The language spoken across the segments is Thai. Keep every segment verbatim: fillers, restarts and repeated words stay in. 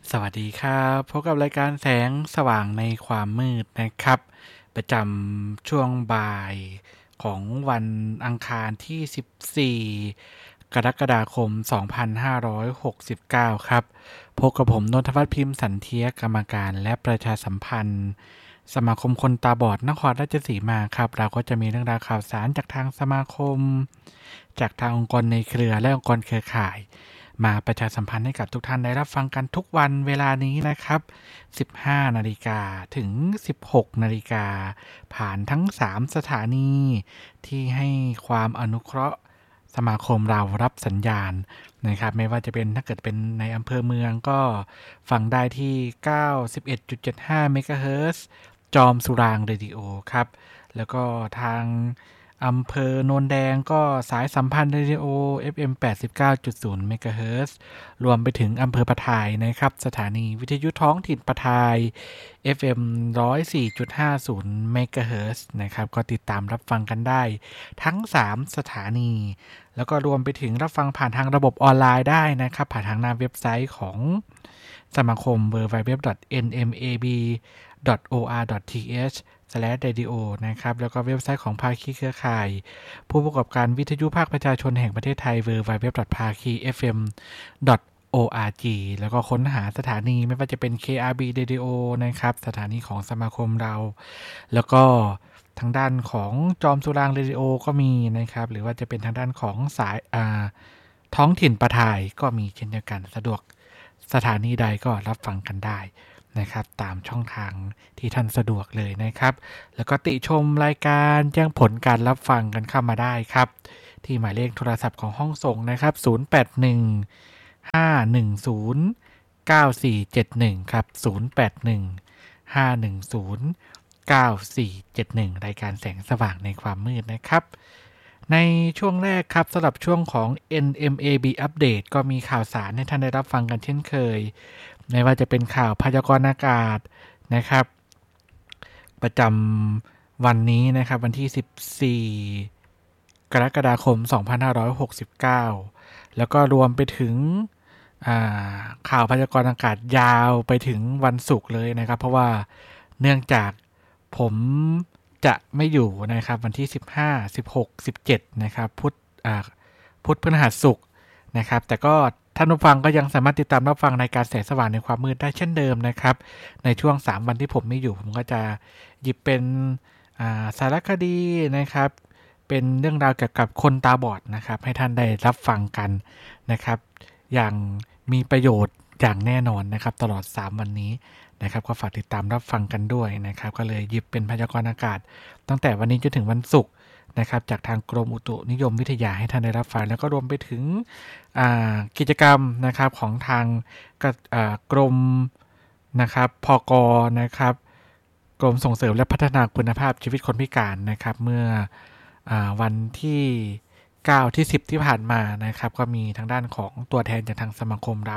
สวัสดีครับพบกับรายการแสงสว่างในความมืดนะครับประจำช่วงบ่ายของวันอังคารที่สิบสี่กรกฎาคมสองพันห้าร้อยหกสิบเก้าครับพบกับผมนนทวัฒน์พิมพ์สันเทียกรรมการและประชาสัมพันธ์สมาคมคนตาบอดนครราชสีมาครับเราก็จะมีเรื่องราวข่าวสารจากทางสมาคมจากทางองค์กรในเครือและองค์กรเครือข่ายมาประชาสัมพันธ์ให้กับทุกท่านได้รับฟังกันทุกวันเวลานี้นะครับสิบห้านาฬิกาถึงสิบหกนาฬิกาผ่านทั้งสามสถานีที่ให้ความอนุเคราะห์สมาคมเรารับสัญญาณนะครับไม่ว่าจะเป็นถ้าเกิดเป็นในอำเภอเมืองก็ฟังได้ที่ เก้าสิบเอ็ดจุดเจ็ดห้า เมกะเฮิรตซ์จอมสุรางเรดิโอครับแล้วก็ทางอำเภอโนนแดงก็สายสัมพันธ์เรดิโอ เอฟ เอ็ม แปดสิบเก้าจุดศูนย์ เมกะเฮิรตซ์รวมไปถึงอำเภอปะทายนะครับสถานีวิทยุท้องถิ่นปะทาย เอฟ เอ็ม หนึ่งร้อยสี่จุดห้าศูนย์ เมกะเฮิรตซ์นะครับก็ติดตามรับฟังกันได้ทั้งสามสถานีแล้วก็รวมไปถึงรับฟังผ่านทางระบบออนไลน์ได้นะครับผ่านทางหน้าเว็บไซต์ของสมาคม ดับเบิลยู ดับเบิลยู ดับเบิลยู ดอท เอ็น เอ็ม เอ บี ดอท โอ อาร์ ดอท ที เอช สแลช เรดิโอ นะครับแล้วก็เว็บไซต์ของภาคีเครือข่ายผู้ประกอบการวิทยุภาคประชาชนแห่งประเทศไทย ดับเบิลยู ดับเบิลยู ดับเบิลยู ดอท ภาคี เอฟ เอ็ม ดอท โอ อาร์ จี แล้วก็ค้นหาสถานีไม่ว่าจะเป็น เค อาร์ บี Radio นะครับสถานีของสมาคมเราแล้วก็ทางด้านของจอมสุรางเรดิโอก็มีนะครับหรือว่าจะเป็นทางด้านของสายอ่าท้องถิ่นปะทายก็มีเช่นเดียวกันสะดวกสถานีใดก็รับฟังกันได้นะครับตามช่องทางที่ท่านสะดวกเลยนะครับแล้วก็ติชมรายการแจ้งผลการรับฟังกันเข้ามาได้ครับที่หมายเลขโทรศัพท์ของห้องส่งนะครับศูนย์ แปด หนึ่ง ห้า หนึ่ง ศูนย์ เก้า สี่ เจ็ด หนึ่งครับศูนย์ แปด หนึ่ง ห้า หนึ่ง ศูนย์ เก้า สี่ เจ็ด หนึ่งรายการแสงสว่างในความมืดนะครับในช่วงแรกครับสำหรับช่วงของ เอ็น เอ็ม เอ บี Update ก็มีข่าวสารให้ท่านได้รับฟังกันเช่นเคยไม่ว่าจะเป็นข่าวพยากรณ์อากาศนะครับประจำวันนี้นะครับวันที่สิบสี่กรกฎาคมสองพันห้าร้อยหกสิบเก้าแล้วก็รวมไปถึงข่าวพยากรณ์อากาศยาวไปถึงวันศุกร์เลยนะครับเพราะว่าเนื่องจากผมจะไม่อยู่นะครับวันที่สิบห้า สิบหก สิบเจ็ดนะครับพุธพุธพฤหัสศุกร์นะครับแต่ก็ท่านผู้ฟังก็ยังสามารถติดตามรับฟังในการแสงสว่างในความมืดได้เช่นเดิมนะครับในช่วงสามวันที่ผมไม่อยู่ผมก็จะหยิบเป็นสารคดีนะครับเป็นเรื่องราวเกี่ยวกับคนตาบอดนะครับให้ท่านได้รับฟังกันนะครับอย่างมีประโยชน์อย่างแน่นอนนะครับตลอดสามวันนี้นะครับก็ฝากติดตามรับฟังกันด้วยนะครับก็เลยหยิบเป็นพยากรณ์อากาศตั้งแต่วันนี้จนถึงวันศุกร์นะครับจากทางกรมอุตุนิยมวิทยาให้ท่านได้รับฟังแล้วก็รวมไปถึงกิจกรรมนะครับของทางกรมนะครับพกนะครับกรมส่งเสริมและพัฒนาคุณภาพชีวิตคนพิการนะครับเมื่อวันที่เก้าที่สิบที่ผ่านมานะครับก็มีทางด้านของตัวแทนจากทางสมาคมเรา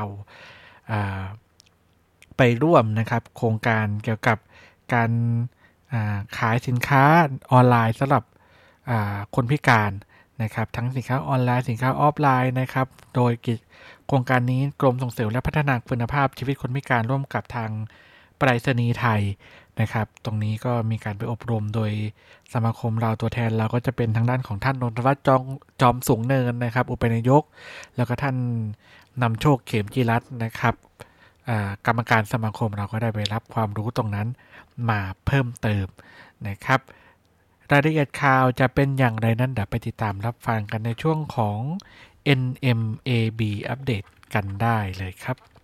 ไปร่วมนะครับโครงการเกี่ยวกับการขายสินค้าออนไลน์สำหรับคนพิการนะครับทั้งสินค้าออนไลน์สินค้าออฟไลน์นะครับโดยโครงการนี้กรมส่งเสริมและพัฒนาคุณภาพชีวิตคนพิการร่วมกับทางไปรษณีย์ไทยนะครับตรงนี้ก็มีการไปอบรมโดยสมาคมเราตัวแทนเราก็จะเป็นทางด้านของท่านนนทวัฒน์จอมจอมสูงเนินนะครับอุปนายกแล้วก็ท่านนำโชคเขมจีรัตน์นะครับกรรมการสมาคมเราก็ได้ไปรับความรู้ตรงนั้นมาเพิ่มเติมนะครับรายละเอียดข่าวจะเป็นอย่างไรนั้นเดี๋ยวไปติดตามรับฟังกันในช่วงของ เอ็น เอ็ม เอ บี Update กันได้เลยครับ